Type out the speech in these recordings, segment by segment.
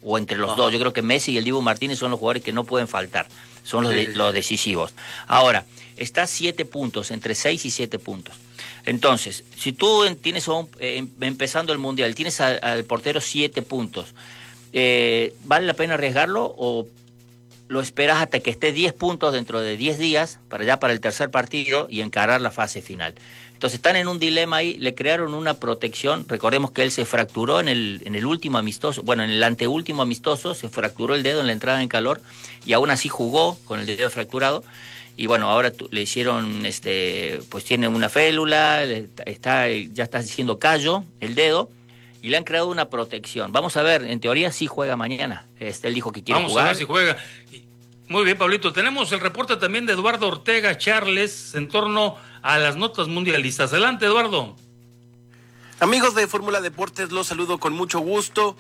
o entre los dos. Yo creo que Messi y el Dibu Martínez son los jugadores que no pueden faltar, son los decisivos. Ahora, está a 7 puntos, entre 6 y 7 puntos. Entonces, si tú tienes empezando el Mundial, tienes al portero 7 puntos, ¿vale la pena arriesgarlo o lo esperas hasta que esté 10 puntos dentro de 10 días para el tercer partido y encarar la fase final? Entonces están en un dilema ahí, le crearon una protección. Recordemos que él se fracturó en el último amistoso, en el anteúltimo amistoso, se fracturó el dedo en la entrada en calor y aún así jugó con el dedo fracturado. Y bueno, ahora le hicieron, pues tiene una félula, ya está haciendo callo el dedo y le han creado una protección. Vamos a ver, en teoría sí juega mañana. Él dijo que quiere jugar. Vamos a ver si juega. Muy bien, Pablito. Tenemos el reporte también de Eduardo Ortega Charles en torno a las notas mundialistas. Adelante, Eduardo. Amigos de Fórmula Deportes, los saludo con mucho gusto.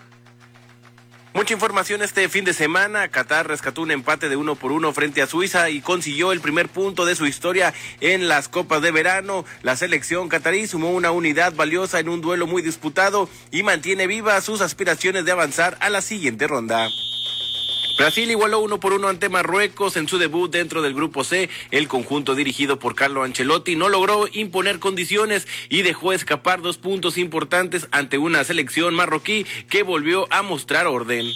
Mucha información este fin de semana. Qatar rescató un empate de 1-1 frente a Suiza y consiguió el primer punto de su historia en las copas de verano. La selección qatarí sumó una unidad valiosa en un duelo muy disputado y mantiene vivas sus aspiraciones de avanzar a la siguiente ronda. Brasil igualó 1-1 ante Marruecos en su debut dentro del Grupo C. El conjunto dirigido por Carlo Ancelotti no logró imponer condiciones y dejó escapar 2 puntos importantes ante una selección marroquí que volvió a mostrar orden.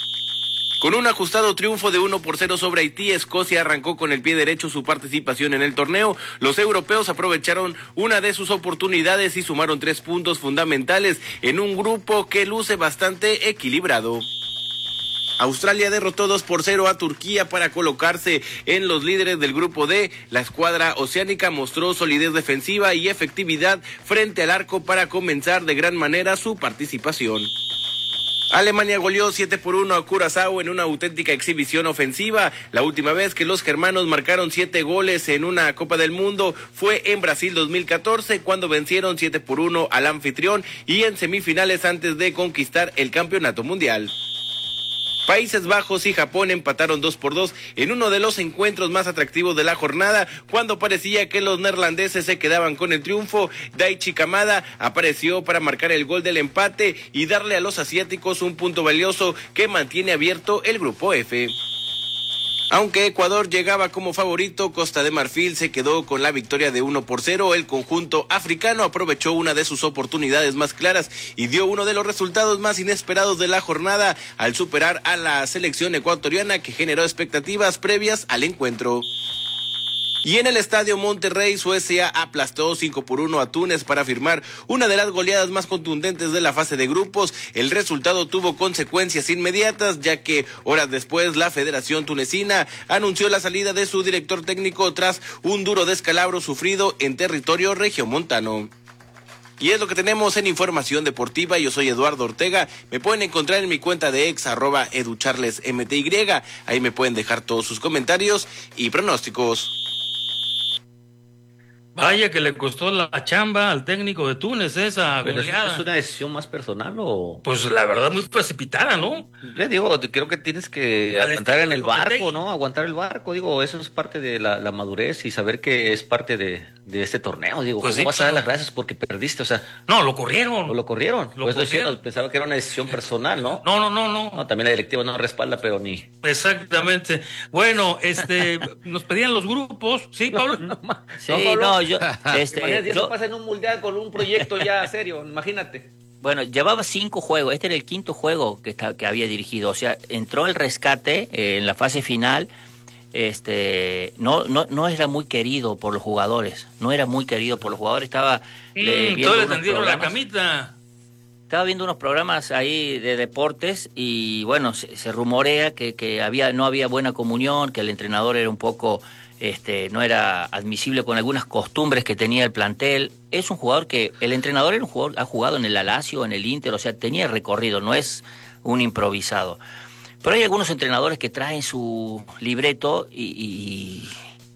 Con un ajustado triunfo de 1-0 sobre Haití, Escocia arrancó con el pie derecho su participación en el torneo. Los europeos aprovecharon una de sus oportunidades y sumaron 3 puntos fundamentales en un grupo que luce bastante equilibrado. Australia derrotó 2-0 a Turquía para colocarse en los líderes del grupo D. La escuadra oceánica mostró solidez defensiva y efectividad frente al arco para comenzar de gran manera su participación. Alemania goleó 7-1 a Curazao en una auténtica exhibición ofensiva. La última vez que los germanos marcaron 7 goles en una Copa del Mundo fue en Brasil 2014, cuando vencieron 7-1 al anfitrión y en semifinales antes de conquistar el campeonato mundial. Países Bajos y Japón empataron 2-2 en uno de los encuentros más atractivos de la jornada, cuando parecía que los neerlandeses se quedaban con el triunfo. Daichi Kamada apareció para marcar el gol del empate y darle a los asiáticos un punto valioso que mantiene abierto el grupo F. Aunque Ecuador llegaba como favorito, Costa de Marfil se quedó con la victoria de 1-0. El conjunto africano aprovechó una de sus oportunidades más claras y dio uno de los resultados más inesperados de la jornada al superar a la selección ecuatoriana, que generó expectativas previas al encuentro. Y en el Estadio Monterrey, Suecia aplastó 5-1 a Túnez para firmar una de las goleadas más contundentes de la fase de grupos. El resultado tuvo consecuencias inmediatas, ya que horas después la Federación Tunecina anunció la salida de su director técnico tras un duro descalabro sufrido en territorio regiomontano. Y es lo que tenemos en información deportiva. Yo soy Eduardo Ortega. Me pueden encontrar en mi cuenta de ex @educharlesmty. Ahí me pueden dejar todos sus comentarios y pronósticos. Vaya que le costó la chamba al técnico de Túnez esa goleada. ¿Es una decisión más personal o...? Pues la verdad muy precipitada, ¿no? Le digo, creo que tienes que aguantar en el barco, ¿no? Aguantar el barco, digo, eso es parte de la madurez y saber que es parte de este torneo, digo. Pues ¿cómo sí, vas a dar las gracias porque perdiste? O sea... No, lo corrieron. Lo corrieron. Lo pues corrieron. Pensaba que era una decisión personal, ¿no? No. También la directiva no respalda, pero ni... Exactamente. Bueno, nos pedían los grupos, ¿sí, Pablo? Sí, no, yo... Eso pasa en un mundial con un proyecto ya serio, imagínate. Bueno, llevaba 5 juegos, este era el 5.º juego que había dirigido, o sea, entró el rescate en la fase final. No era muy querido por los jugadores, estaba todos le tendieron la camita. Estaba viendo unos programas ahí de deportes y bueno, se rumorea que no había buena comunión, que el entrenador era un poco no era admisible con algunas costumbres que tenía el plantel. Es un jugador el entrenador era un jugador, ha jugado en el Lazio, en el Inter, o sea, tenía recorrido, no es un improvisado. Pero hay algunos entrenadores que traen su libreto y...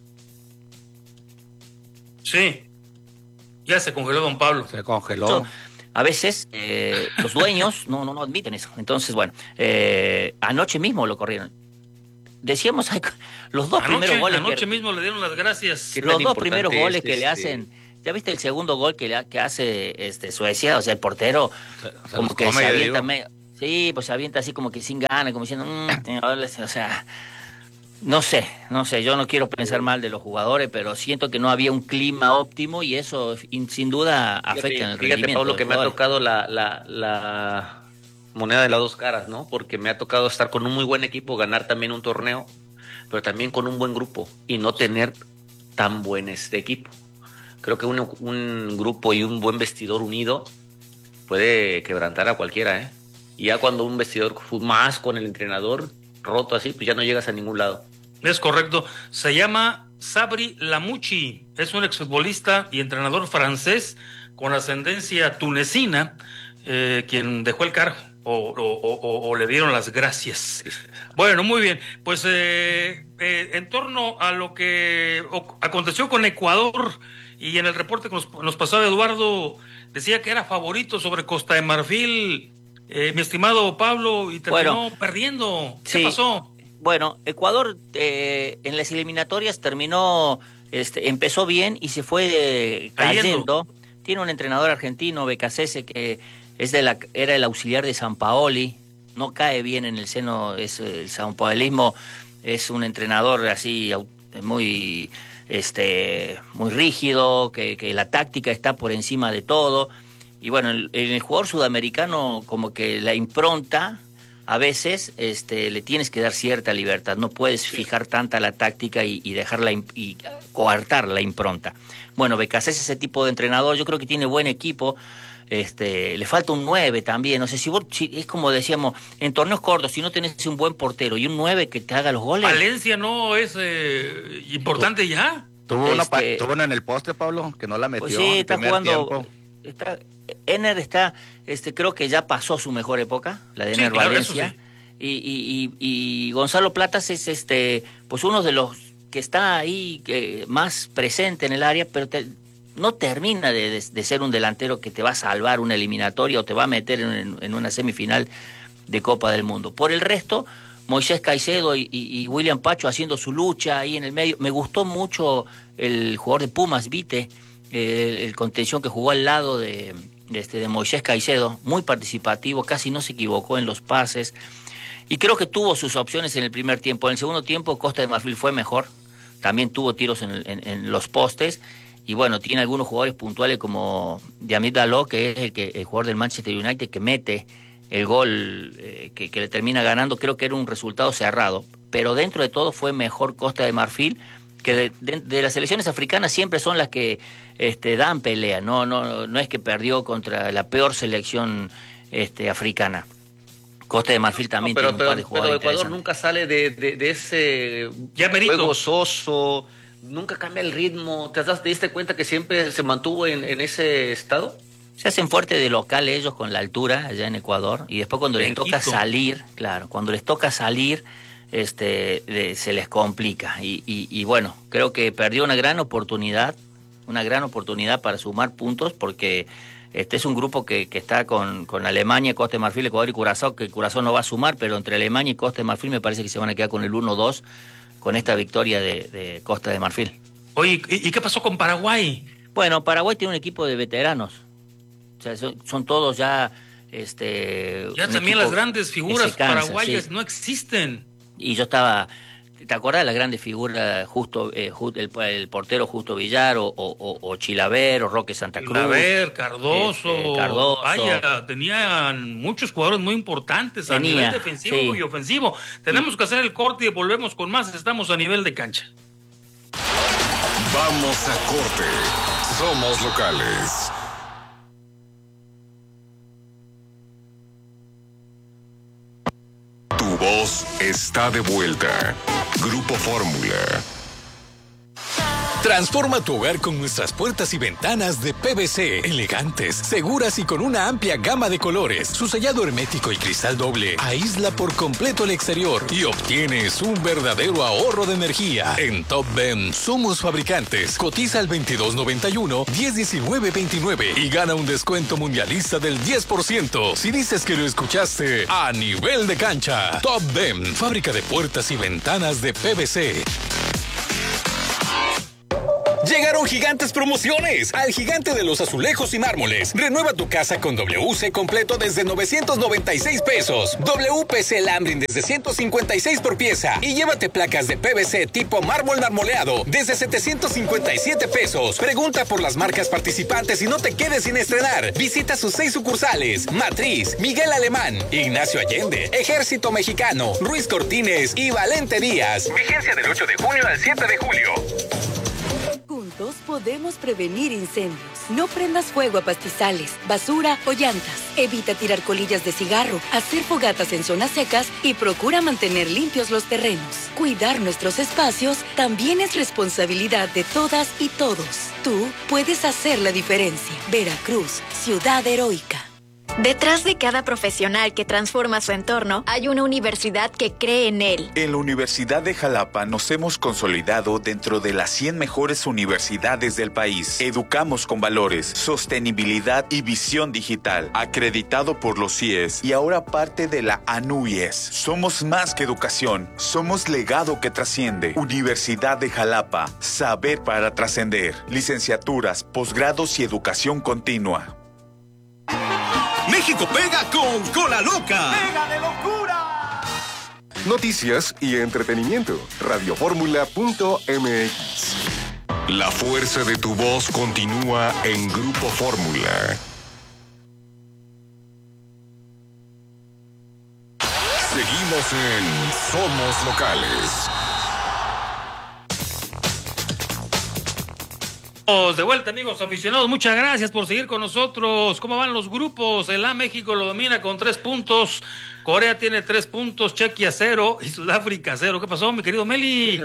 Sí, ya se congeló don Pablo. Se congeló. A veces los dueños no admiten eso. Entonces, bueno, anoche mismo lo corrieron. Decíamos, los dos primeros goles... Anoche mismo le dieron las gracias. Los dos primeros goles que le hacen... ¿Ya viste el segundo gol que hace Suecia? O sea, el portero como que se avienta Sí, pues se avienta así como que sin ganas, como diciendo, o sea, no sé, yo no quiero pensar mal de los jugadores, pero siento que no había un clima óptimo y eso sin duda afecta en el rendimiento. Fíjate, Pablo, que me ha tocado la moneda de las dos caras, ¿no? Porque me ha tocado estar con un muy buen equipo, ganar también un torneo, pero también con un buen grupo y no tener tan buen equipo. Creo que un grupo y un buen vestidor unido puede quebrantar a cualquiera, ¿eh? Y ya cuando un vestidor más con el entrenador roto así, pues ya no llegas a ningún lado. Es correcto. Se llama Sabri Lamouchi. Es un exfutbolista y entrenador francés con ascendencia tunecina, quien dejó el cargo o le dieron las gracias. Bueno, muy bien. Pues en torno a lo que aconteció con Ecuador y en el reporte que nos pasaba Eduardo, decía que era favorito sobre Costa de Marfil. Mi estimado Pablo, y terminó perdiendo. ¿Qué pasó? Bueno, Ecuador en las eliminatorias terminó, empezó bien y se fue cayendo. Tiene un entrenador argentino, Becasese, que era el auxiliar de Sampaoli. No cae bien en el seno, el sampaolismo es un entrenador así muy rígido, que la táctica está por encima de todo. Y bueno, en el jugador sudamericano como que la impronta, a veces le tienes que dar cierta libertad, no puedes fijar tanta la táctica y dejarla y coartar la impronta. Bueno, Becasés es ese tipo de entrenador, yo creo que tiene buen equipo, le falta un 9 también, no sé si es como decíamos, en torneos cortos, si no tenés un buen portero y un 9 que te haga los goles. Valencia no es importante ya. Tuvo una en el poste, Pablo, que no la metió. Pues sí, está jugando. Tiempo. Ener está, creo que ya pasó su mejor época, la de Ener Valencia. Sí. Y Gonzalo Platas es pues uno de los que está ahí más presente en el área, pero no termina de ser un delantero que te va a salvar una eliminatoria o te va a meter en una semifinal de Copa del Mundo. Por el resto, Moisés Caicedo y William Pacho haciendo su lucha ahí en el medio. Me gustó mucho el jugador de Pumas, Vite, el contención que jugó al lado de Moisés Caicedo, muy participativo, casi no se equivocó en los pases y creo que tuvo sus opciones en el primer tiempo. En el segundo tiempo Costa de Marfil fue mejor, también tuvo tiros en los postes y bueno, tiene algunos jugadores puntuales como Diamit Dalot, que es el jugador del Manchester United que mete el gol que le termina ganando. Creo que era un resultado cerrado, pero dentro de todo fue mejor Costa de Marfil, que de las selecciones africanas siempre son las que dan pelea, no es que perdió contra la peor selección africana. Costa de Marfil también tiene un par de jugadores. Pero Ecuador nunca sale de ese juego soso, nunca cambia el ritmo. ¿Te diste cuenta que siempre se mantuvo en ese estado? Se hacen fuertes de local ellos con la altura allá en Ecuador y después cuando les toca salir, se les complica y bueno, creo que perdió una gran oportunidad para sumar puntos porque es un grupo que está con Alemania, Costa de Marfil, Ecuador y Curazao, que Curazao no va a sumar, pero entre Alemania y Costa de Marfil me parece que se van a quedar con el 1-2 con esta victoria de Costa de Marfil. Oye, ¿y qué pasó con Paraguay? Bueno, Paraguay tiene un equipo de veteranos, o sea, son todos ya ya también las grandes figuras paraguayas no existen. Y yo ¿te acuerdas de la grande figura el portero Justo Villar o Chilaver o Roque Santa Cruz? Chilaver, Cardoso. Vaya, tenían muchos jugadores muy importantes a nivel defensivo y ofensivo. Tenemos que hacer el corte y volvemos con más. Estamos a nivel de cancha. Vamos a corte. Somos locales. Tu voz está de vuelta. Grupo Fórmula. Transforma tu hogar con nuestras puertas y ventanas de PVC, elegantes, seguras y con una amplia gama de colores. Su sellado hermético y cristal doble aísla por completo el exterior y obtienes un verdadero ahorro de energía. En Top Dem somos fabricantes. Cotiza al 2291-101929 y gana un descuento mundialista del 10% si dices que lo escuchaste a nivel de cancha. Top Dem, fábrica de puertas y ventanas de PVC. Llegaron gigantes promociones al Gigante de los Azulejos y Mármoles. Renueva tu casa con WC completo desde 996 pesos. WPC Lambrin desde 156 por pieza. Y llévate placas de PVC tipo mármol marmoleado desde 757 pesos. Pregunta por las marcas participantes y no te quedes sin estrenar. Visita sus 6 sucursales: Matriz, Miguel Alemán, Ignacio Allende, Ejército Mexicano, Ruiz Cortines y Valente Díaz. Vigencia del 8 de junio al 7 de julio. Juntos podemos prevenir incendios. No prendas fuego a pastizales, basura o llantas. Evita tirar colillas de cigarro, hacer fogatas en zonas secas y procura mantener limpios los terrenos. Cuidar nuestros espacios también es responsabilidad de todas y todos. Tú puedes hacer la diferencia. Veracruz, ciudad heroica. Detrás de cada profesional que transforma su entorno, hay una universidad que cree en él. En la Universidad de Jalapa nos hemos consolidado dentro de las 100 mejores universidades del país. Educamos con valores, sostenibilidad y visión digital. Acreditado por los CIES y ahora parte de la ANUYES. Somos más que educación, somos legado que trasciende. Universidad de Jalapa, saber para trascender. Licenciaturas, posgrados y educación continua. México pega con Cola Loca. ¡Pega de locura! Noticias y entretenimiento. Radioformula.mx. La fuerza de tu voz continúa en Grupo Fórmula. Seguimos en Somos Locales. De vuelta, amigos aficionados, muchas gracias por seguir con nosotros. ¿Cómo van los grupos? El A México lo domina con 3 puntos, Corea tiene 3 puntos, Chequia 0 y Sudáfrica 0. ¿Qué pasó, mi querido Meli?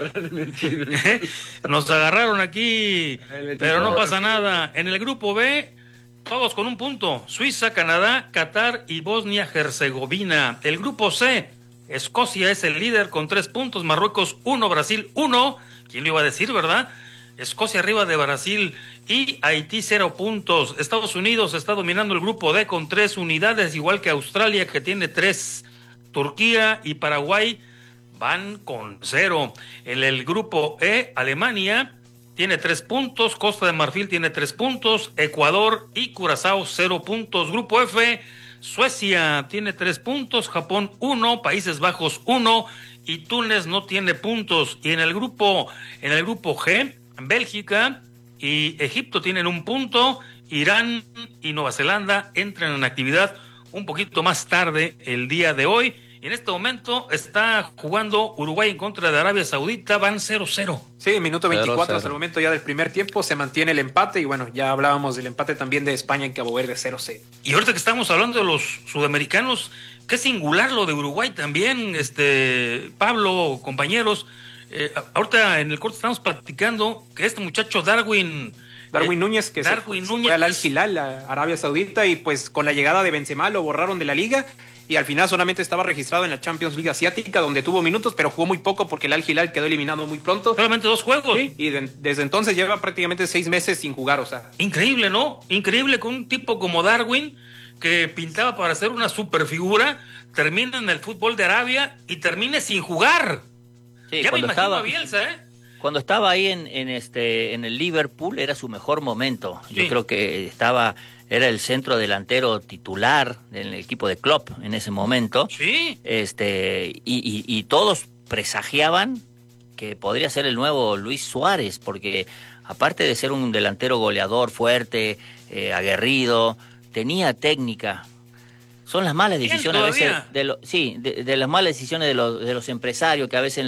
Nos agarraron aquí, pero no pasa nada. En el grupo B, todos con 1 punto, Suiza, Canadá, Qatar y Bosnia-Herzegovina. El grupo C, Escocia es el líder con 3 puntos, Marruecos 1, Brasil 1. ¿Quién lo iba a decir, verdad? Escocia arriba de Brasil y Haití 0 puntos. Estados Unidos está dominando el grupo D con 3 unidades, igual que Australia, que tiene 3. Turquía y Paraguay van con 0. En el grupo E, Alemania tiene 3 puntos, Costa de Marfil tiene 3 puntos, Ecuador y Curazao 0 puntos. Grupo F, Suecia tiene 3 puntos, Japón 1, Países Bajos 1 y Túnez no tiene puntos. Y en el grupo G, Bélgica y Egipto tienen 1 punto, Irán y Nueva Zelanda entran en actividad un poquito más tarde el día de hoy. Y en este momento está jugando Uruguay en contra de Arabia Saudita, van 0-0. Sí, minuto 24 hasta el momento ya del primer tiempo, se mantiene el empate y bueno, ya hablábamos del empate también de España en Cabo Verde 0-0. Y ahorita que estamos hablando de los sudamericanos, qué singular lo de Uruguay también, Pablo, compañeros. Ahorita en el corte estamos platicando que este muchacho Darwin Núñez, que fue al Al Hilal, a Arabia Saudita, y pues con la llegada de Benzema lo borraron de la liga y al final solamente estaba registrado en la Champions League Asiática, donde tuvo minutos, pero jugó muy poco porque el Al Hilal quedó eliminado muy pronto. Solamente 2 juegos. Sí, y desde entonces lleva prácticamente 6 meses sin jugar, o sea. Increíble, ¿no? Increíble que un tipo como Darwin, que pintaba para ser una superfigura, termine en el fútbol de Arabia y termine sin jugar. Sí, ya me imagino a Bielsa, Cuando estaba ahí en el Liverpool era su mejor momento. Sí. Yo creo que era el centro delantero titular del equipo de Klopp en ese momento. Sí. Y todos presagiaban que podría ser el nuevo Luis Suárez, porque aparte de ser un delantero goleador fuerte, aguerrido, tenía técnica. Son las malas decisiones a veces de las malas decisiones de los empresarios que a veces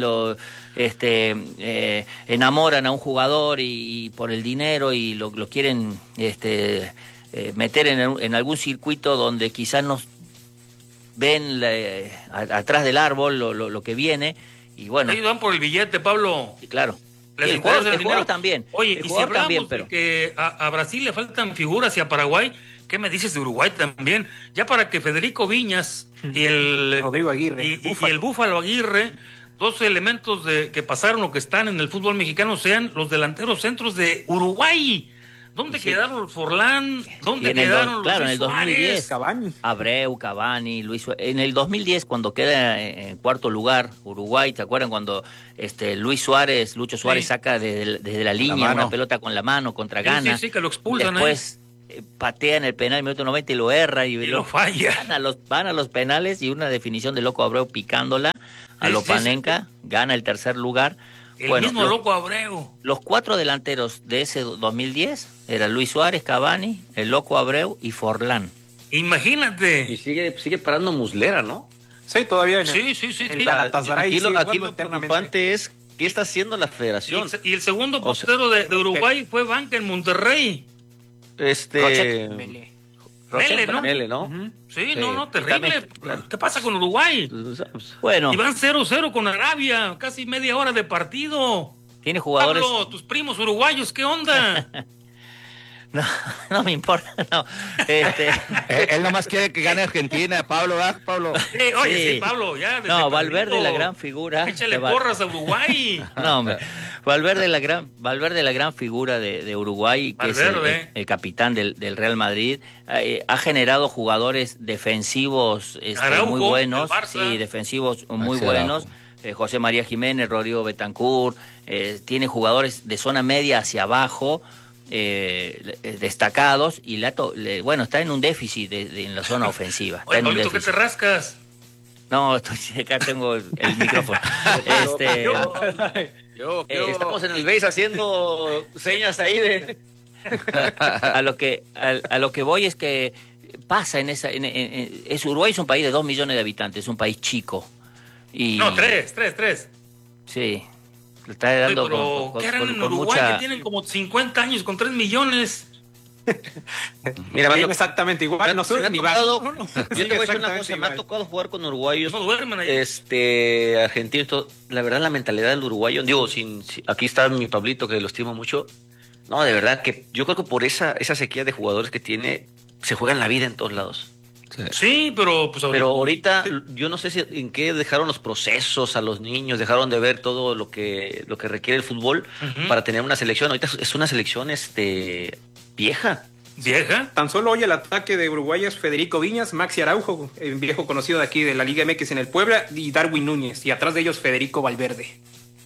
enamoran a un jugador y por el dinero y lo quieren meter en algún circuito donde quizás no ven atrás del árbol lo que viene y bueno. Ahí van por el billete, Pablo. Sí, claro. El jugador también. Oye, y si hablamos de que a Brasil le faltan figuras y a Paraguay, ¿qué me dices de Uruguay también? Ya para que Federico Viñas y el Rodrigo Aguirre y el Búfalo Aguirre, 2 elementos que pasaron o que están en el fútbol mexicano, sean los delanteros centros de Uruguay. ¿Dónde quedaron los Forlán? ¿Dónde quedaron los en el 2010, Cavani. Abreu, Cavani, Luis Suárez. En el 2010, cuando queda en cuarto lugar Uruguay, ¿te acuerdan cuando Lucho Suárez saca desde la línea una pelota con la mano contra Ghana? Sí, que lo expulsan. Después patea en el penal en el minuto 90 y lo erra y lo falla. Van a los penales y una definición de Loco Abreu picándola a Lopanenka, gana el tercer lugar. El mismo Loco Abreu. Los 4 delanteros de ese 2010 eran Luis Suárez, Cavani, el Loco Abreu y Forlán. Imagínate. Y sigue parando Muslera, ¿no? Sí, todavía. Sí. Aquí lo preocupante es qué está haciendo la federación. Y el segundo portero de Uruguay fue banca en Monterrey. Mele, ¿no? Sí, no, terrible. ¿Qué pasa con Uruguay? Bueno. Y van 0-0 con Arabia, casi media hora de partido. Tiene jugadores. Pablo, tus primos uruguayos, ¿qué onda? No me importa, no. Él nomás quiere que gane Argentina, Pablo, ¿verdad, Pablo? Sí, Pablo, ya. No, Valverde, la gran figura. Échale porras a Uruguay. No, hombre. Valverde, la gran figura de Uruguay, que Valverde. Es el capitán del Real Madrid, ha generado jugadores defensivos Araujo, muy buenos. Sí, defensivos muy buenos. José María Jiménez, Rodrigo Betancourt, tiene jugadores de zona media hacia abajo, destacados, y está en un déficit en la zona ofensiva. Oye, Pablito, ¿qué te rascas? No, acá tengo el micrófono. Estamos en el base haciendo señas ahí de... a lo que voy es que pasa Uruguay es un país de 2 millones de habitantes, es un país chico. No, 3. Sí. Le está dando ¿qué harán en Uruguay que tienen como 50 años con 3 millones? Mira, exactamente igual. Yo te voy a decir una cosa, me ha tocado jugar con uruguayos, argentinos, todo. La verdad, la mentalidad del uruguayo, aquí está mi Pablito, que lo estimo mucho. No, de verdad que yo creo que por esa sequía de jugadores que tiene, se juegan la vida en todos lados. Sí, pero ahorita yo no sé en qué dejaron los procesos a los niños, dejaron de ver todo lo que requiere el fútbol para tener una selección. Ahorita es una selección vieja. Tan solo hoy el ataque de Uruguay es Federico Viñas, Maxi Araujo, el viejo conocido de aquí de la Liga MX en el Puebla, y Darwin Núñez, y atrás de ellos Federico Valverde.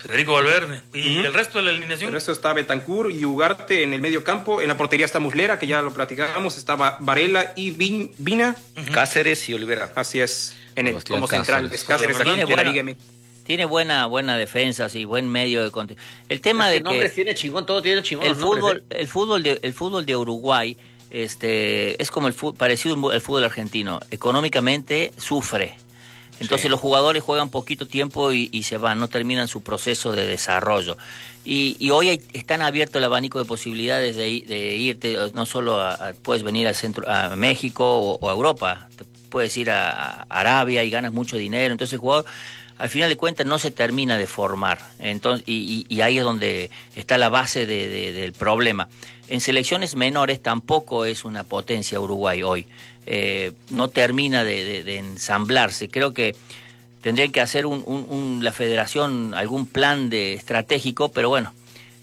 ¿Y el resto de la alineación? El resto está Betancourt y Ugarte en el medio campo. En la portería está Muslera, que ya lo platicábamos. Estaba Varela y Vina. Cáceres y Olivera. Así es. Como central. Es Cáceres aquí de la Liga MX. Tiene buena defensa, sí, buen medio de control. El tema de que tiene chingón, todo tiene chingón. El fútbol de Uruguay es como parecido al fútbol argentino. Económicamente sufre. Entonces los jugadores juegan poquito tiempo y se van, no terminan su proceso de desarrollo. Y hoy están abiertos el abanico de posibilidades de irte, no solo puedes venir a México o a Europa, te puedes ir a Arabia y ganas mucho dinero. Entonces el jugador, al final de cuentas, no se termina de formar. Entonces, y ahí es donde está la base del problema. En selecciones menores tampoco es una potencia Uruguay hoy. No termina de ensamblarse. Creo que tendrían que hacer la federación algún plan estratégico, pero bueno,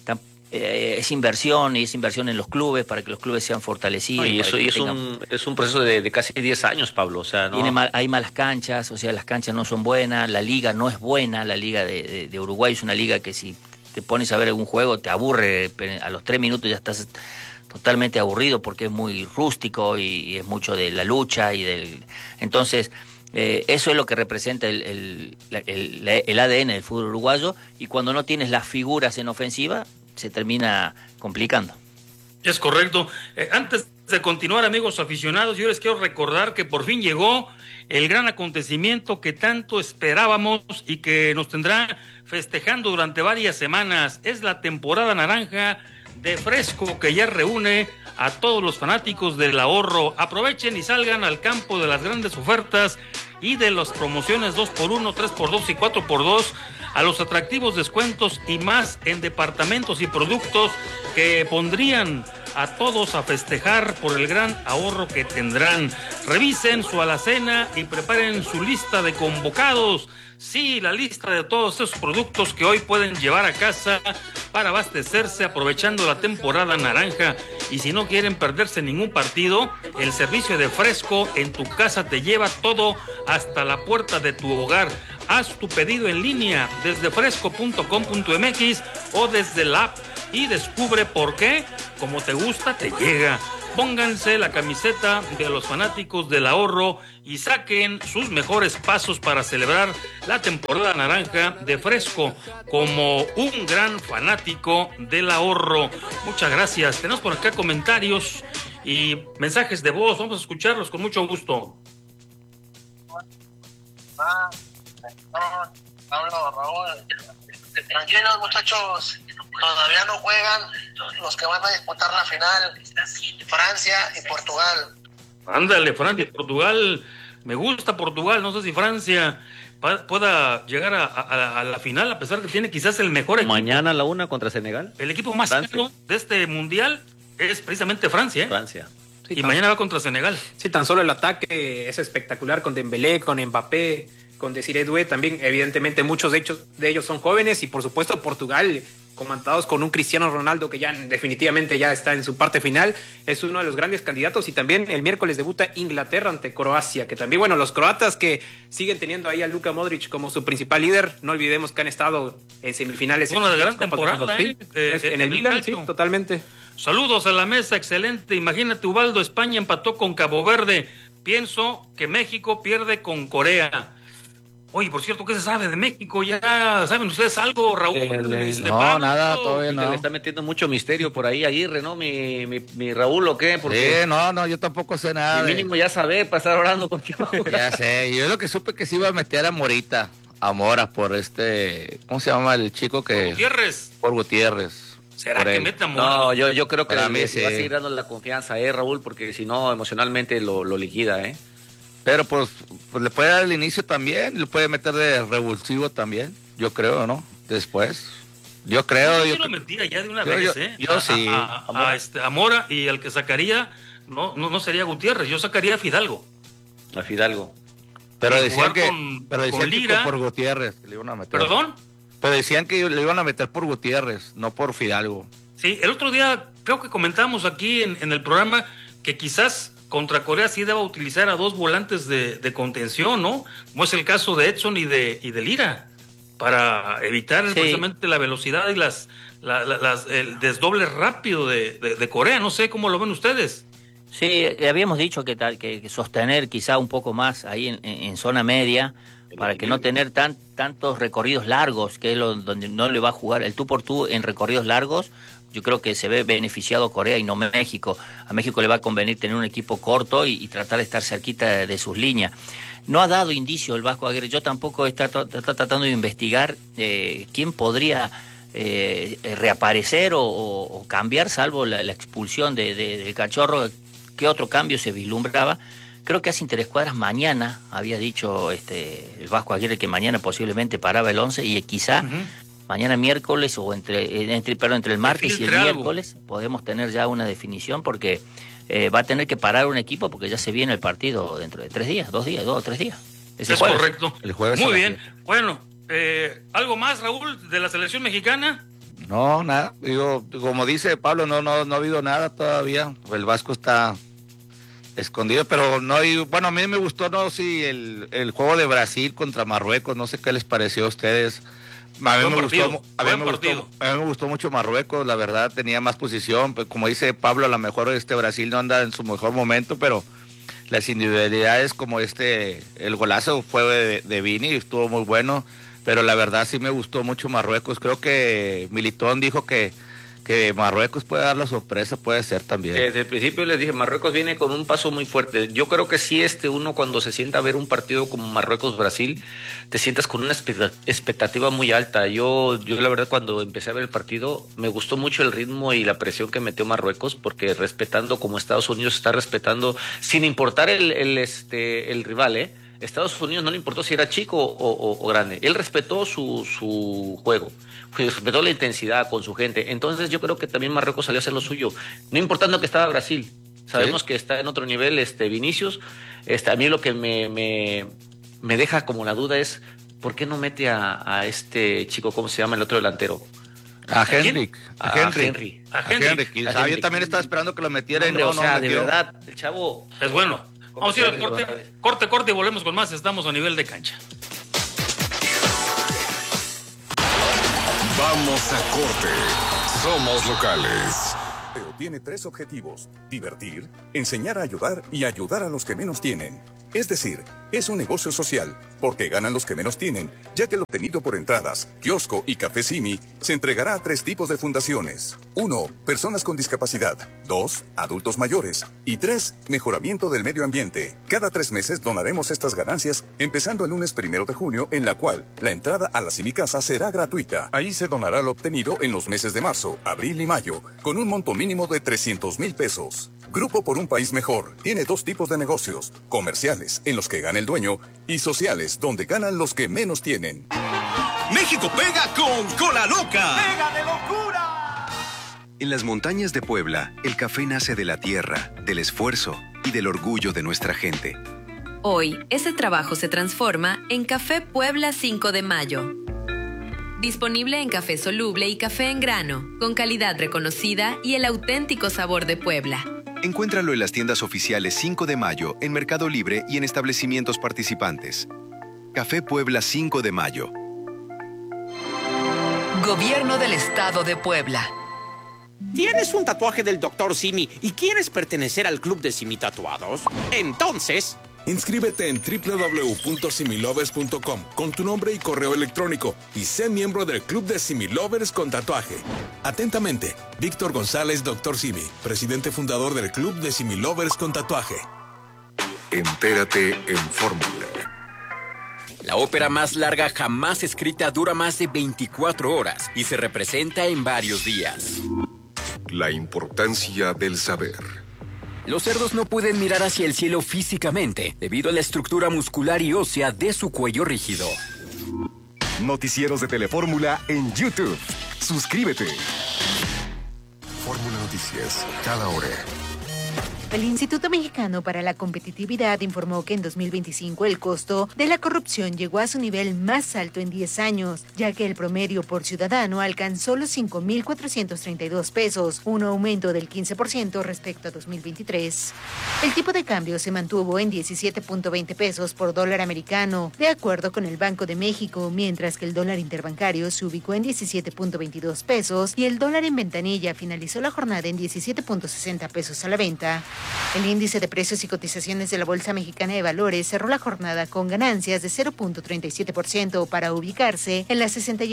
es inversión en los clubes para que los clubes sean fortalecidos. Es un proceso de casi 10 años, Pablo. O sea, ¿no? Hay malas canchas, o sea, las canchas no son buenas, la liga no es buena, la liga de Uruguay es una liga que si te pones a ver algún juego te aburre, a los 3 minutos ya estás totalmente aburrido porque es muy rústico y es mucho de la lucha entonces eso es lo que representa el ADN del fútbol uruguayo, y cuando no tienes las figuras en ofensiva se termina complicando. Es correcto. Antes de continuar, amigos aficionados, yo les quiero recordar que por fin llegó el gran acontecimiento que tanto esperábamos y que nos tendrá festejando durante varias semanas. Es la temporada naranja de Fresco, que ya reúne a todos los fanáticos del ahorro. Aprovechen y salgan al campo de las grandes ofertas y de las promociones 2x1, 3x2 y 4x2, a los atractivos descuentos y más en departamentos y productos que pondrían a todos a festejar por el gran ahorro que tendrán. Revisen su alacena y preparen su lista de convocados. Sí, la lista de todos esos productos que hoy pueden llevar a casa para abastecerse aprovechando la temporada naranja. Y si no quieren perderse ningún partido, el servicio de Fresco en tu casa te lleva todo hasta la puerta de tu hogar. Haz tu pedido en línea desde fresco.com.mx o desde la app y descubre por qué, como te gusta, te llega. Pónganse la camiseta de los fanáticos del ahorro y saquen sus mejores pasos para celebrar la temporada naranja de Fresco como un gran fanático del ahorro. Muchas gracias. Tenemos por acá comentarios y mensajes de voz. Vamos a escucharlos con mucho gusto. Pablo, Raúl, tranquilos muchachos, todavía no juegan los que van a disputar la final, Francia y Portugal. Ándale, Francia y Portugal, me gusta Portugal, no sé si Francia pueda llegar a la final, a pesar que tiene quizás el mejor equipo. Mañana a la 1 contra Senegal. El equipo más caro de este mundial es precisamente Francia, ¿eh? Francia. Sí, y mañana va contra Senegal. Sí, tan solo el ataque es espectacular con Dembélé, con Mbappé, con Desiré Doué también. Evidentemente muchos de ellos son jóvenes y por supuesto Portugal, comandados con un Cristiano Ronaldo que ya definitivamente ya está en su parte final, es uno de los grandes candidatos. Y también el miércoles debuta Inglaterra ante Croacia, que también, bueno, los croatas que siguen teniendo ahí a Luka Modric como su principal líder, no olvidemos que han estado en semifinales. Una de gran temporada, en el Milan, sí, totalmente. Saludos a la mesa, excelente. Imagínate, Ubaldo, España empató con Cabo Verde. Pienso que México pierde con Corea. Oye, por cierto, ¿qué se sabe de México? ¿Ya saben ustedes algo, Raúl? No, nada, todavía no. Le está metiendo mucho misterio por ahí, Aguirre, ¿no? Mi Raúl, ¿o qué? Porque no, yo tampoco sé nada. Mínimo ya sabe, pasar orando contigo. Ya sé, yo lo que supe que se iba a meter a Mora por ¿cómo se llama el chico que? Gutiérrez. Por Gutiérrez. ¿Será que mete a Mora? No, yo creo que para mí mí va sí. a seguir dando la confianza, Raúl, porque si no, emocionalmente lo liquida, Pero pues le puede dar el inicio también, le puede meter de revulsivo también, yo creo, ¿no? Después. Yo creo. Yo lo metía ya de una vez, Yo sí. A Mora, y al que sacaría, no sería Gutiérrez, yo sacaría a Fidalgo. A Fidalgo. Pero decían que Lira, por Gutiérrez le iban a meter. ¿Perdón? Pero decían que le iban a meter por Gutiérrez, no por Fidalgo. Sí, el otro día creo que comentamos aquí en el programa que quizás contra Corea sí deba utilizar a dos volantes de contención, ¿no? Como es el caso de Edson y de Lira, para evitar precisamente la velocidad y el desdoble rápido de Corea. No sé cómo lo ven ustedes. Sí, habíamos dicho que sostener quizá un poco más ahí en zona media, para que no tener tantos recorridos largos, que es donde no le va a jugar el tú por tú en recorridos largos. Yo creo que se ve beneficiado Corea y no México. A México le va a convenir tener un equipo corto y tratar de estar cerquita de sus líneas. No ha dado indicio el Vasco Aguirre. Yo tampoco está tratando de investigar quién podría reaparecer o cambiar, salvo la expulsión del Cachorro. ¿Qué otro cambio se vislumbraba? Creo que hace interescuadras mañana, había dicho el Vasco Aguirre que mañana posiblemente paraba el 11 y quizá mañana miércoles o entre el martes y el miércoles podemos tener ya una definición, porque va a tener que parar un equipo porque ya se viene el partido dentro de 3 días, 2 o 3 días. Es correcto. El jueves. Muy bien. Bueno, ¿algo más, Raúl, de la selección mexicana? No, nada. Digo, como dice Pablo, no ha habido nada todavía. El Vasco está escondido, pero no hay. Bueno, a mí me gustó, el juego de Brasil contra Marruecos. No sé qué les pareció a ustedes. A mí me gustó mucho Marruecos, la verdad, tenía más posición. Pues, como dice Pablo, a lo mejor Brasil no anda en su mejor momento, pero las individualidades como el golazo fue de Vini, estuvo muy bueno, pero la verdad sí me gustó mucho Marruecos. Creo que Militón dijo que Marruecos puede dar la sorpresa, puede ser también. Desde el principio les dije, Marruecos viene con un paso muy fuerte. Yo creo que sí, uno cuando se sienta a ver un partido como Marruecos-Brasil, te sientas con una expectativa muy alta. Yo la verdad, cuando empecé a ver el partido, me gustó mucho el ritmo y la presión que metió Marruecos, porque respetando como Estados Unidos está respetando, sin importar el rival, Estados Unidos no le importó si era chico o grande. Él respetó su juego, respetó la intensidad con su gente. Entonces yo creo que también Marruecos salió a hacer lo suyo, no importando que estaba Brasil. Sabemos que está en otro nivel Vinicius. A mí lo que me deja como la duda es ¿por qué no mete a este chico, cómo se llama el otro delantero? A Henrik. Yo también estaba esperando que lo metiera. Hombre, de verdad, el chavo es bueno. Vamos a ir al corte y volvemos con más. Estamos a nivel de cancha. Vamos a corte. Somos locales. Pero tiene 3 objetivos: divertir, enseñar a ayudar y ayudar a los que menos tienen. Es decir, es un negocio social, porque ganan los que menos tienen, ya que lo obtenido por entradas, kiosco y café Simi se entregará a 3 tipos de fundaciones. 1. Personas con discapacidad. 2. Adultos mayores. Y 3. Mejoramiento del medio ambiente. Cada 3 meses donaremos estas ganancias, empezando el lunes 1 de junio, en la cual la entrada a la Simicasa será gratuita. Ahí se donará lo obtenido en los meses de marzo, abril y mayo, con un monto mínimo de 300,000 pesos. Grupo por un país mejor tiene 2 tipos de negocios: comerciales, en los que gana el dueño, y sociales, donde ganan los que menos tienen. México pega con Cola Loca. ¡Pega de locura! En las montañas de Puebla, el café nace de la tierra, del esfuerzo y del orgullo de nuestra gente. Hoy, ese trabajo se transforma en Café Puebla 5 de Mayo. Disponible en café soluble y café en grano, con calidad reconocida y el auténtico sabor de Puebla. Encuéntralo en las tiendas oficiales 5 de Mayo, en Mercado Libre y en establecimientos participantes. Café Puebla 5 de Mayo. Gobierno del Estado de Puebla. ¿Tienes un tatuaje del Dr. Simi y quieres pertenecer al club de Simi Tatuados? Entonces, inscríbete en www.similovers.com con tu nombre y correo electrónico y sé miembro del Club de Similovers con tatuaje. Atentamente, Víctor González, Dr. Simi, presidente fundador del Club de Similovers con tatuaje. Entérate en Fórmula. La ópera más larga jamás escrita dura más de 24 horas y se representa en varios días. La importancia del saber. Los cerdos no pueden mirar hacia el cielo físicamente debido a la estructura muscular y ósea de su cuello rígido. Noticieros de Telefórmula en YouTube. Suscríbete. Fórmula Noticias, cada hora. El Instituto Mexicano para la Competitividad informó que en 2025 el costo de la corrupción llegó a su nivel más alto en 10 años, ya que el promedio por ciudadano alcanzó los 5,432 pesos, un aumento del 15% respecto a 2023. El tipo de cambio se mantuvo en 17.20 pesos por dólar americano, de acuerdo con el Banco de México, mientras que el dólar interbancario se ubicó en 17.22 pesos y el dólar en ventanilla finalizó la jornada en 17.60 pesos a la venta. El índice de precios y cotizaciones de la Bolsa Mexicana de Valores cerró la jornada con ganancias de 0.37% para ubicarse en las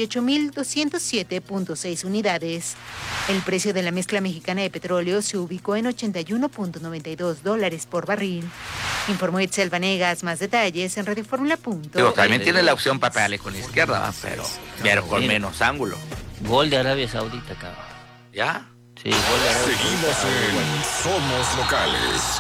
68,207.6 unidades. El precio de la mezcla mexicana de petróleo se ubicó en $81.92 por barril. Informó Itzel Vanegas. Más detalles en radioformula.com. También tiene la opción para pegarle con la izquierda, pero con menos ángulo. Gol de Arabia Saudita, cabrón. ¿Ya? Sí, gol de Arabia Saudita. Seguimos en Somos Locales.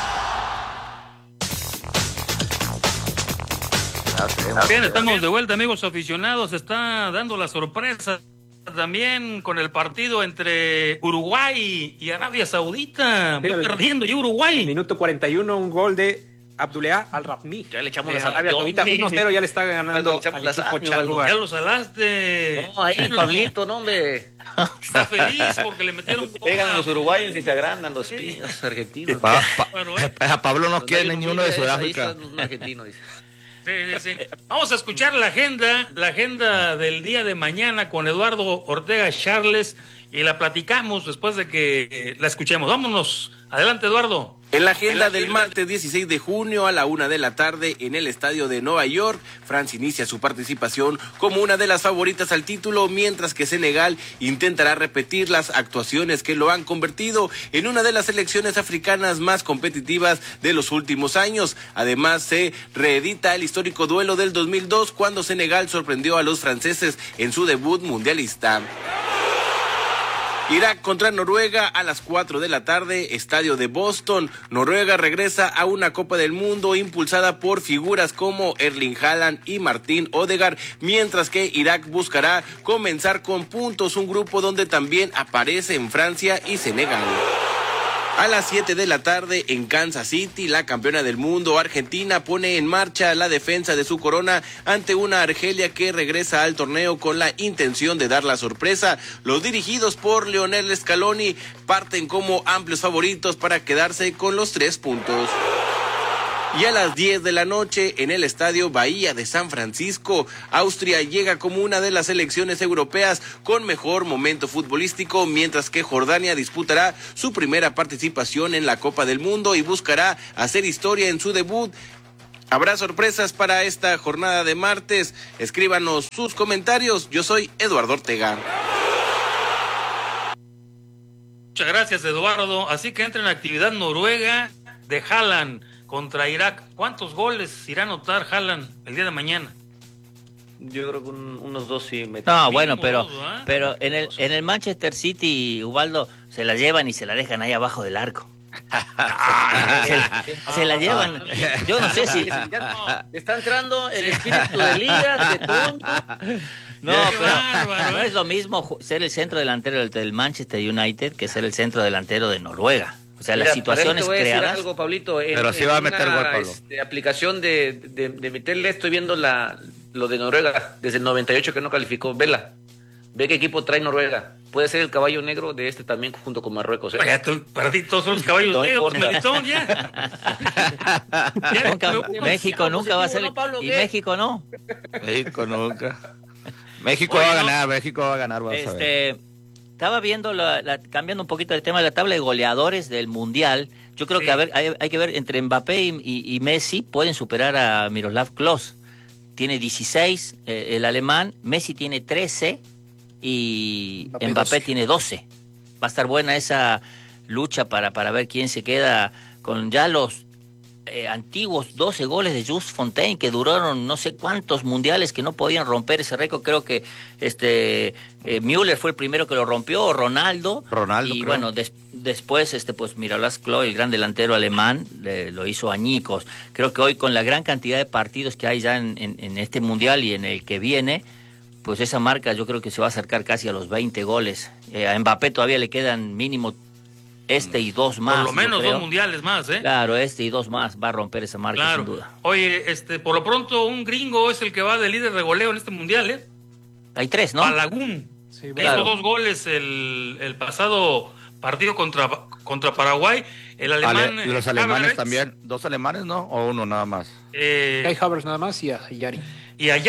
Bien, estamos de vuelta, amigos aficionados. Se está dando la sorpresa también con el partido entre Uruguay y Arabia Saudita. Perdiendo ya Uruguay. Minuto 41, un gol de Abdullah Al-Rahmi. Ya le echamos la Arabia Saudita 1-0, ya le está ganando al equipo Chalhuga. Ya lo salaste. No, ahí Pablito, no, hombre. Está feliz porque le metieron un pegan a los uruguayos y se agrandan los argentinos. A Pablo no quiere ni uno de Sudáfrica. Sí. Vamos a escuchar la agenda del día de mañana con Eduardo Ortega Charles y la platicamos después de que la escuchemos. Vámonos. Adelante, Eduardo. En la agenda del martes 16 de junio a la 1 de la tarde en el estadio de Nueva York, Francia inicia su participación como una de las favoritas al título, mientras que Senegal intentará repetir las actuaciones que lo han convertido en una de las selecciones africanas más competitivas de los últimos años. Además, se reedita el histórico duelo del 2002 cuando Senegal sorprendió a los franceses en su debut mundialista. Irak contra Noruega a las 4 de la tarde, estadio de Boston. Noruega regresa a una Copa del Mundo impulsada por figuras como Erling Haaland y Martín Odegaard, mientras que Irak buscará comenzar con puntos, un grupo donde también aparecen Francia y Senegal. A las 7 de la tarde en Kansas City, la campeona del mundo Argentina pone en marcha la defensa de su corona ante una Argelia que regresa al torneo con la intención de dar la sorpresa. Los dirigidos por Lionel Scaloni parten como amplios favoritos para quedarse con los 3 puntos. Y a las 10 de la noche, en el Estadio Bahía de San Francisco, Austria llega como una de las selecciones europeas con mejor momento futbolístico, mientras que Jordania disputará su primera participación en la Copa del Mundo y buscará hacer historia en su debut. Habrá sorpresas para esta jornada de martes. Escríbanos sus comentarios. Yo soy Eduardo Ortega. Muchas gracias, Eduardo. Así que entra en actividad Noruega de Haaland contra Irak. ¿Cuántos goles irá a anotar Haaland el día de mañana? Yo creo que unos 2 sí me... No, bueno, pero en el Manchester City, Ubaldo, se la llevan y se la dejan ahí abajo del arco. se la llevan. Yo no sé si... Está entrando el espíritu de liga, de tonto. No, pero no es lo mismo ser el centro delantero del Manchester United que ser el centro delantero de Noruega. O sea, las situaciones creadas. Algo, Pablito, pero sí va a meter gol, Pablo. Aplicación de meterle, estoy viendo lo de Noruega desde el 98 que no calificó. Vela, ve qué equipo trae Noruega. Puede ser el caballo negro de este también junto con Marruecos. Para ti todos son los caballos negros, Melitón, ya. México nunca va a ser. ¿Y México no? México nunca. México va a ganar, vamos a ver. Estaba viendo, cambiando un poquito el tema de la tabla de goleadores del Mundial. Yo creo que hay que ver entre Mbappé y Messi, pueden superar a Miroslav Klose. Tiene 16, el alemán, Messi tiene 13 y Mbappé tiene 12. Va a estar buena esa lucha para ver quién se queda con ya los antiguos 12 goles de Jules Fontaine, que duraron no sé cuántos mundiales, que no podían romper ese récord. Creo que Müller fue el primero que lo rompió, Ronaldo y creo. Bueno, después pues Miroslav Klose, el gran delantero alemán, lo hizo añicos. Creo que hoy, con la gran cantidad de partidos que hay ya en este mundial y en el que viene, pues esa marca yo creo que se va a acercar casi a los 20 goles. A Mbappé todavía le quedan mínimo y 2 más. Por lo menos 2 mundiales más, ¿eh? Claro, y 2 más va a romper esa marca, sin duda. Oye, por lo pronto un gringo es el que va de líder de goleo en este mundial, ¿eh? Hay 3, ¿no? Balagun. Sí, hizo 2 goles el pasado partido contra Paraguay. El alemán. Los alemanes Havertz, también. 2 alemanes, ¿no? ¿O 1 nada más? Hay Havertz nada más y a Yari. Y a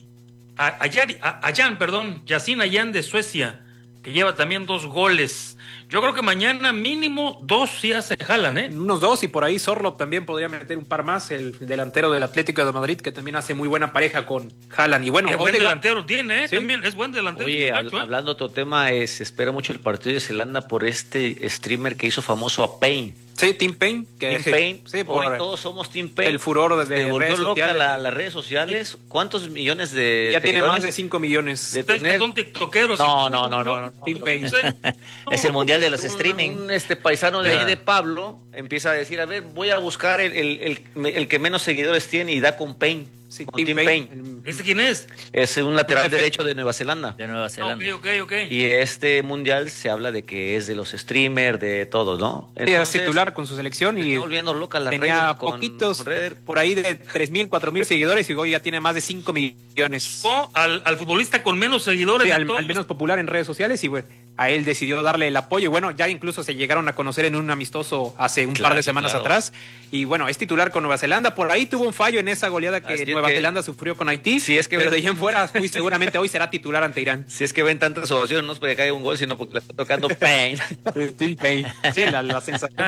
Yasin Ayan de Suecia, que lleva también 2 goles. Yo creo que mañana mínimo 2 sí se jalan, ¿eh? Unos 2, y por ahí Sorloth también podría meter un par más, el delantero del Atlético de Madrid, que también hace muy buena pareja con Haaland. Y bueno, buen delantero tiene, ¿eh? ¿Sí? También es buen delantero. Oye, hablando de otro tema, se espera mucho el partido de Zelanda por este streamer que hizo famoso a Payne. Sí, Team Payne. Sí, hoy todos somos Team Payne. El furor de redes sociales. Las redes sociales. ¿Cuántos millones de ya tiene más de 5 millones. Son tiktokeros. No. Team Payne. Es el mundial de los streaming. Un paisano de ahí de Pablo empieza a decir, a ver, voy a buscar el que menos seguidores tiene, y da con Payne. Sí, con Team Payne. ¿Este quién es? Es un lateral derecho de Nueva Zelanda. Ok. Y este mundial se habla de que es de los streamers, de todos, ¿no? Entonces, es titular con su selección y volviendo loca la tenía poquitos, por ahí de 3,000, 4,000 seguidores, y hoy ya tiene más de 5 millones. Al futbolista con menos seguidores. Sí, al menos popular en redes sociales, y bueno, a él decidió darle el apoyo. Y bueno, ya incluso se llegaron a conocer en un amistoso hace un par de semanas atrás. Y bueno, es titular con Nueva Zelanda. Por ahí tuvo un fallo en esa goleada que Nueva Zelanda sufrió con Haití. Si es que pero de ahí en fuera, muy seguramente hoy será titular ante Irán. Si es que ven tantas ovaciones, no es porque caiga un gol, sino porque le está tocando Payne. Sí, la sensación.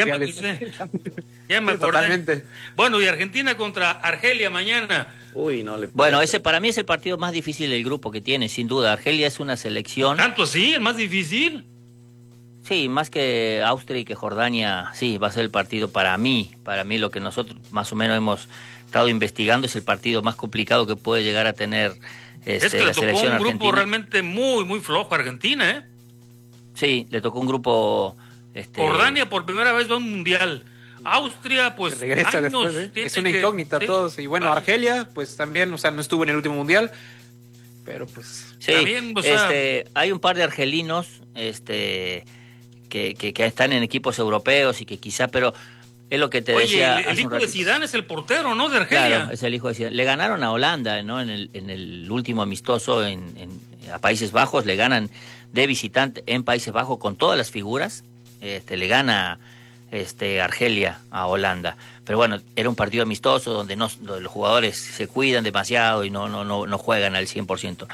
Ya me acordé. Totalmente. Bueno, y Argentina contra Argelia mañana. Bueno, ese para mí es el partido más difícil del grupo que tiene, sin duda. Argelia es una selección. ¿Tanto así? ¿El más difícil? Sí, más que Austria y que Jordania, sí, va a ser el partido para mí. Para mí, lo que nosotros más o menos hemos estado investigando, es el partido más complicado que puede llegar a tener es que la le tocó selección un grupo argentina. Realmente muy, muy flojo a Argentina, ¿eh? Sí, le tocó un grupo... Jordania por primera vez va a un mundial. Austria, pues regresa años, después, es una incógnita todos. Y bueno, Argelia, pues también, o sea, no estuvo en el último mundial, pero pues... Sí, también, o sea, hay un par de argelinos que están en equipos europeos y que quizá, pero es lo que te decía... el hijo de Zidane es el portero, ¿no? De Argelia. Claro, es el hijo de Zidane. Le ganaron a Holanda, ¿no? En el último amistoso a Países Bajos, le ganan de visitante en Países Bajos con todas las figuras, le gana... Argelia a Holanda, pero bueno, era un partido amistoso donde los jugadores se cuidan demasiado y no juegan al 100%.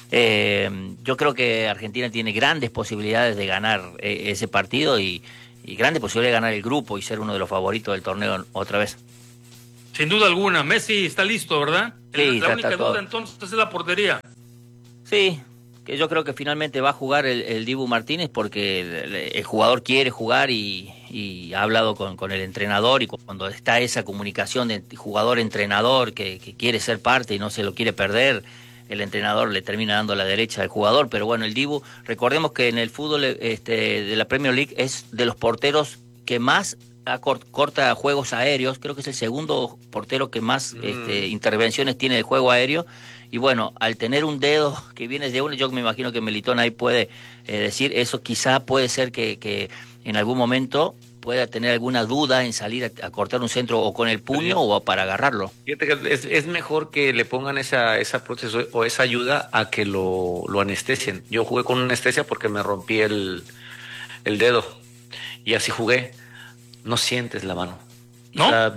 Yo creo que Argentina tiene grandes posibilidades de ganar ese partido y grandes posibilidades de ganar el grupo y ser uno de los favoritos del torneo otra vez. Sin duda alguna, Messi está listo, ¿verdad? Sí, la única duda entonces es la portería. Sí, que yo creo que finalmente va a jugar el Dibu Martínez porque el jugador quiere jugar y ha hablado con el entrenador, y cuando está esa comunicación de jugador-entrenador que quiere ser parte y no se lo quiere perder, el entrenador le termina dando la derecha al jugador. Pero bueno, el Dibu, recordemos que en el fútbol de la Premier League es de los porteros que más corta juegos aéreos, creo que es el segundo portero que más intervenciones tiene de juego aéreo. Y bueno, al tener un dedo que viene de uno, yo me imagino que Militón ahí puede decir, eso quizá puede ser que en algún momento pueda tener alguna duda en salir a cortar un centro o con el puño o para agarrarlo. Fíjate que es mejor que le pongan esa prótesis o esa ayuda a que lo anestesien. Yo jugué con anestesia porque me rompí el dedo y así jugué. No sientes la mano. ¿No? O sea,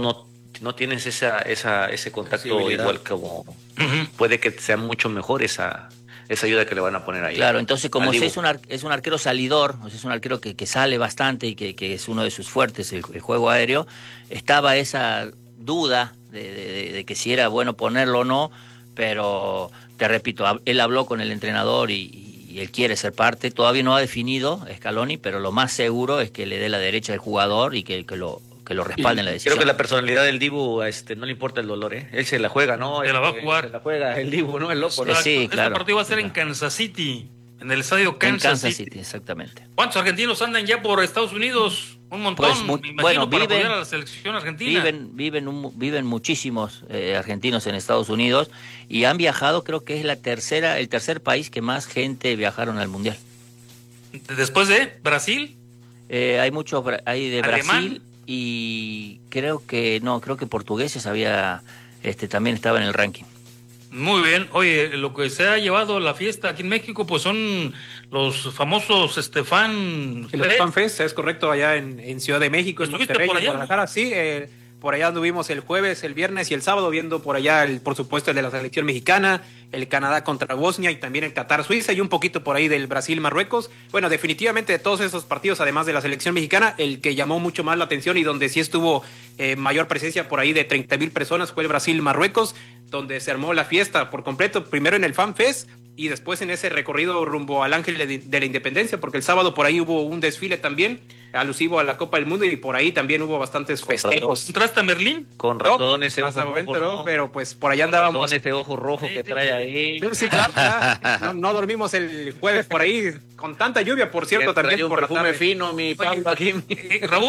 no tienes ese contacto igual como... Puede que sea mucho mejor esa ayuda que le van a poner ahí. Claro, entonces como es un arquero salidor, o sea, es un arquero que sale bastante y que es uno de sus fuertes, el juego aéreo, estaba esa duda de que si era bueno ponerlo o no, pero te repito, él habló con el entrenador y él quiere ser parte. Todavía no ha definido Scaloni, pero lo más seguro es que le dé la derecha al jugador y que lo respalden en la decisión. Creo que la personalidad del Dibu no le importa el dolor, ¿eh? Él se la juega, ¿no? Se la va a jugar. Se la juega el Dibu, ¿no? El loco, ¿no? Sí, claro. Este partido va a ser en Kansas City, en el estadio Kansas City. Exactamente. ¿Cuántos argentinos andan ya por Estados Unidos? Un montón, pues, me imagino, para apoyar a la selección argentina. Viven muchísimos argentinos en Estados Unidos y han viajado, creo que es el tercer país que más gente viajaron al Mundial. ¿Después de Brasil? Hay de ¿Alemán? Brasil y creo que portugueses también estaba en el ranking. Muy bien. Oye, lo que se ha llevado la fiesta aquí en México, pues son los famosos Fan Fest, es correcto, allá en Ciudad de México, en Monterrey, en Guadalajara. Sí, por allá anduvimos el jueves, el viernes y el sábado viendo por allá, por supuesto, el de la selección mexicana, el Canadá contra Bosnia y también el Qatar-Suiza y un poquito por ahí del Brasil-Marruecos. Bueno, definitivamente de todos esos partidos, además de la selección mexicana, el que llamó mucho más la atención y donde sí estuvo mayor presencia por ahí de 30,000 personas fue el Brasil-Marruecos, donde se armó la fiesta por completo, primero en el Fan Fest y después en ese recorrido rumbo al Ángel de la Independencia, porque el sábado por ahí hubo un desfile también alusivo a la Copa del Mundo y por ahí también hubo bastantes festejos. ¿Entraste a Merlín? Con razón ese ojo rojo. Pero pues por allá andábamos. Con ese ojo rojo que trae ahí. Sí, claro, no dormimos el jueves por ahí con tanta lluvia, por cierto, también por la tarde. Fino, mi Pablo aquí. Raúl,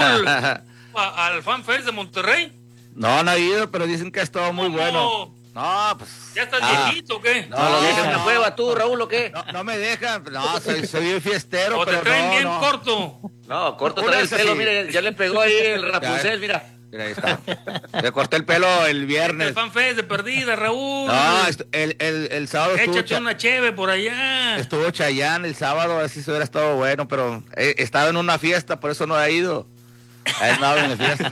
¿al Fan Fest de Monterrey? No he ido, pero dicen que ha estado muy bueno. No, pues... ¿Ya estás viejito o qué? No lo dejan en prueba tú, Raúl, ¿o qué? No me dejan. No, soy bien fiestero, o pero te traen bien corto. No, corto trae el pelo, mire, ya le pegó ahí el Rapunzel, mira. Mira, ahí está. Le corté el pelo el viernes. El Fan Fest de perdida, Raúl. No, el sábado échate una cheve por allá. Estuvo Chayanne el sábado, así se hubiera estado bueno, pero estaba en una fiesta, por eso no he ido. En la fiesta.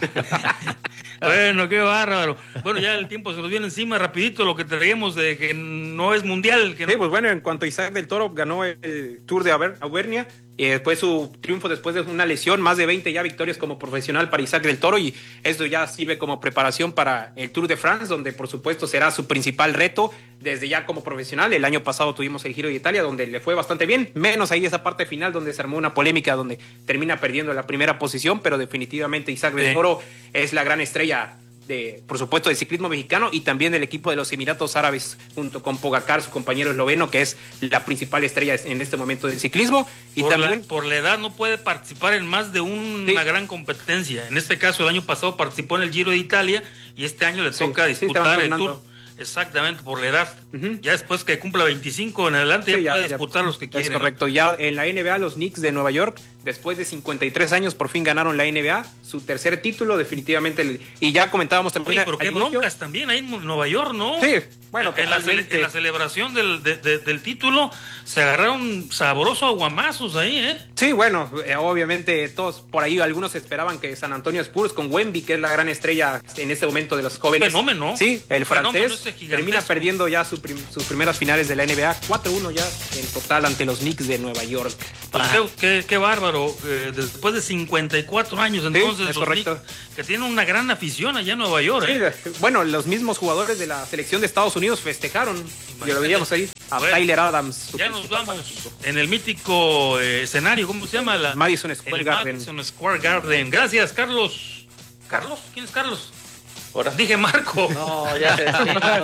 Bueno, qué bárbaro. Bueno, ya el tiempo se nos viene encima rapidito, lo que traíamos de que no es mundial. Sí, pues bueno, en cuanto a Isaac del Toro ganó el Tour de Auvernia, y después su triunfo después de una lesión, más de 20 ya victorias como profesional para Isaac del Toro, y esto ya sirve como preparación para el Tour de France, donde por supuesto será su principal reto desde ya como profesional. El año pasado tuvimos el Giro de Italia, donde le fue bastante bien, menos ahí esa parte final donde se armó una polémica donde termina perdiendo la primera posición, pero definitivamente Isaac del Toro es la gran estrella por supuesto, del ciclismo mexicano y también del equipo de los Emiratos Árabes, junto con Pogacar, su compañero esloveno, que es la principal estrella en este momento del ciclismo. Y por la edad no puede participar en más de una gran competencia. En este caso, el año pasado participó en el Giro de Italia y este año le toca disputar el Tour. Exactamente, por la edad. Ya después que cumpla 25 en adelante, ya puede disputar los que quieren. Es correcto. Ya en la NBA, los Knicks de Nueva York, después de 53 años, por fin ganaron la NBA, su tercer título, definitivamente. Y ya comentábamos también. Oye, pero qué broncas también ahí en Nueva York, ¿no? Sí, bueno. En la celebración del título se agarraron sabrosos aguamazos ahí, ¿eh? Sí, bueno, obviamente todos por ahí, algunos esperaban que San Antonio Spurs con Wemby, que es la gran estrella en este momento de los jóvenes. Fenómeno. Sí, el francés termina perdiendo ya sus primeras finales de la NBA, 4-1 ya en total ante los Knicks de Nueva York. Pues qué bárbaro, después de 54 años, entonces, es correcto. Que tienen una gran afición allá en Nueva York. Sí, bueno, los mismos jugadores de la selección de Estados Unidos festejaron, y lo veíamos ahí, a Tyler Adams. Ya nos vamos en el mítico escenario, ¿cómo se llama? Madison Square Garden. Madison Square Garden. Gracias, Carlos. ¿Carlos? ¿Quién es Carlos? Ahora dije Marco. No, ya sé.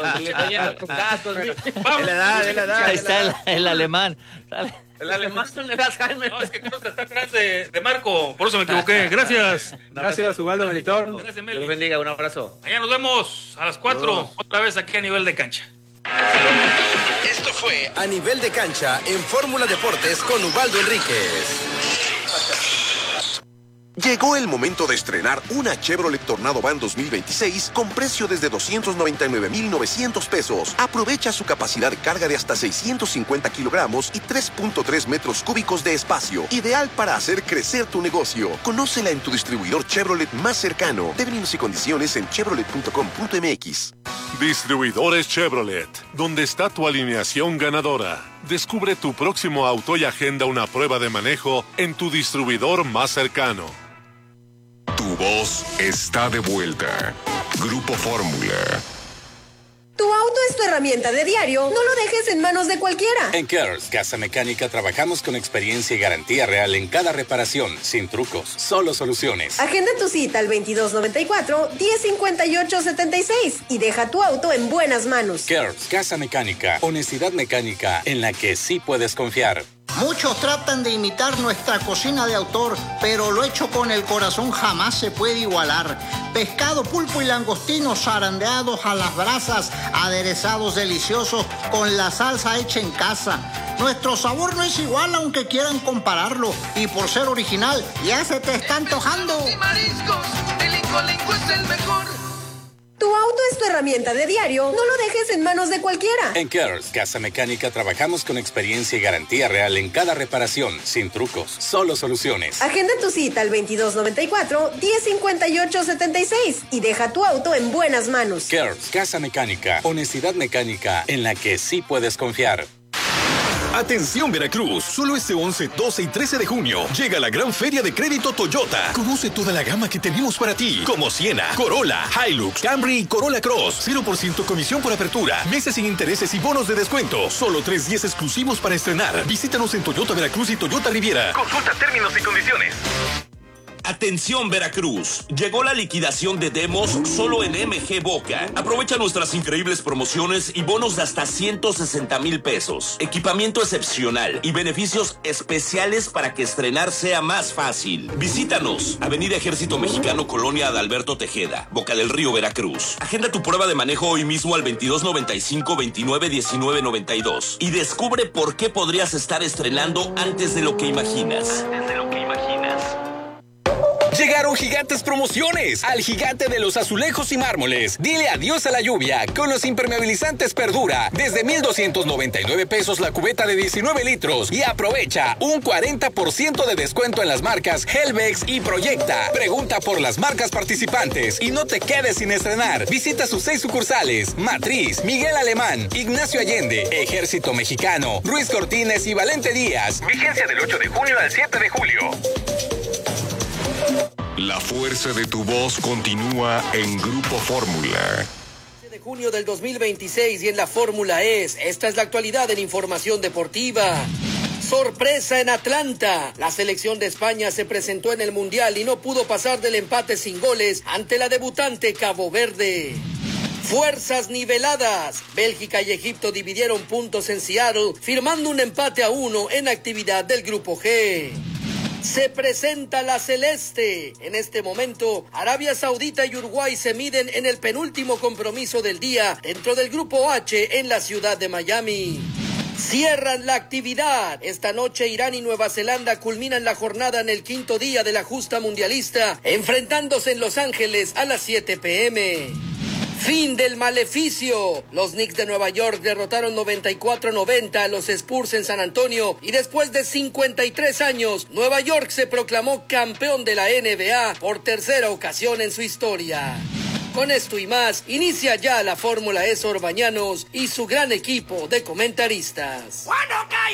Ahí está el alemán. El alemán no le das, Jaime. No, es que Carlos está atrás de Marco. Por eso me equivoqué. Gracias. Gracias, Ubaldo Melitón. Gracias, Dios bendiga. Un abrazo. Mañana nos vemos a las 4. Otra vez aquí a Nivel de Cancha. Esto fue A Nivel de Cancha en Fórmula Deportes con Ubaldo Enríquez. Llegó el momento de estrenar una Chevrolet Tornado Van 2026 con precio desde 299,900 pesos. Aprovecha su capacidad de carga de hasta 650 kilogramos y 3.3 metros cúbicos de espacio. Ideal para hacer crecer tu negocio. Conócela en tu distribuidor Chevrolet más cercano. Términos y condiciones en chevrolet.com.mx. Distribuidores Chevrolet, donde está tu alineación ganadora. Descubre tu próximo auto y agenda una prueba de manejo en tu distribuidor más cercano. Tu voz está de vuelta. Grupo Fórmula. Tu auto es tu herramienta de diario. No lo dejes en manos de cualquiera. En Kers Casa Mecánica trabajamos con experiencia y garantía real en cada reparación, sin trucos, solo soluciones. Agenda tu cita al 2294-1058-76 y deja tu auto en buenas manos. Kers Casa Mecánica, honestidad mecánica en la que sí puedes confiar. Muchos tratan de imitar nuestra cocina de autor, pero lo hecho con el corazón jamás se puede igualar. Pescado, pulpo y langostinos zarandeados a las brasas, aderezados deliciosos con la salsa hecha en casa. Nuestro sabor no es igual aunque quieran compararlo, y por ser original ya se te está antojando. Y mariscos, el Incolinco es el mejor. Tu auto es tu herramienta de diario. No lo dejes en manos de cualquiera. En Kers Casa Mecánica trabajamos con experiencia y garantía real en cada reparación, sin trucos, solo soluciones. Agenda tu cita al 2294-1058-76 y deja tu auto en buenas manos. Kers Casa Mecánica, honestidad mecánica en la que sí puedes confiar. Atención Veracruz, solo este 11, 12 y 13 de junio llega la gran feria de crédito Toyota. Conoce toda la gama que tenemos para ti, como Siena, Corolla, Hilux, Camry y Corolla Cross. 0% comisión por apertura, meses sin intereses y bonos de descuento. Solo 3 días exclusivos para estrenar. Visítanos en Toyota Veracruz y Toyota Riviera. Consulta términos y condiciones. Atención Veracruz, llegó la liquidación de demos solo en MG Boca. Aprovecha nuestras increíbles promociones y bonos de hasta 160,000 pesos. Equipamiento excepcional y beneficios especiales para que estrenar sea más fácil. Visítanos, Avenida Ejército Mexicano, Colonia Adalberto Tejeda, Boca del Río, Veracruz. Agenda tu prueba de manejo hoy mismo al 2295-291992 y descubre por qué podrías estar estrenando antes de lo que imaginas. Llegaron gigantes promociones al gigante de los azulejos y mármoles. Dile adiós a la lluvia con los impermeabilizantes Perdura. Desde 1,299 pesos la cubeta de 19 litros. Y aprovecha un 40% de descuento en las marcas Helvex y Proyecta. Pregunta por las marcas participantes y no te quedes sin estrenar. Visita sus 6 sucursales: Matriz, Miguel Alemán, Ignacio Allende, Ejército Mexicano, Ruiz Cortines y Valente Díaz. Vigencia del 8 de junio al 7 de julio. La fuerza de tu voz continúa en Grupo Fórmula. De junio del 2026 y en la Fórmula esta es la actualidad en información deportiva. Sorpresa en Atlanta. La selección de España se presentó en el Mundial y no pudo pasar del empate sin goles ante la debutante Cabo Verde. Fuerzas niveladas. Bélgica y Egipto dividieron puntos en Seattle, firmando un empate a 1 en actividad del Grupo G. Se presenta la celeste. En este momento, Arabia Saudita y Uruguay se miden en el penúltimo compromiso del día dentro del Grupo H en la ciudad de Miami. Cierran la actividad. Esta noche Irán y Nueva Zelanda culminan la jornada en el quinto día de la justa mundialista, enfrentándose en Los Ángeles a las 7 p.m. Fin del maleficio. Los Knicks de Nueva York derrotaron 94-90 a los Spurs en San Antonio y después de 53 años, Nueva York se proclamó campeón de la NBA por tercera ocasión en su historia. Con esto y más, inicia ya la Fórmula E Sor Bañanos y su gran equipo de comentaristas.